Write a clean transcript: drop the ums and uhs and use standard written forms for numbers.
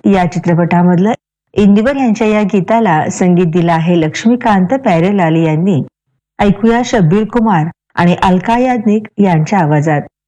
या चित्रपटामधलं इंदिवर यांच्या या गीताला संगीत दिलं आहे लक्ष्मीकांत प्यारेलाल यांनी. ऐकूया शब्बीर कुमार आणि अलका याज्ञिक यांच्या आवाजात.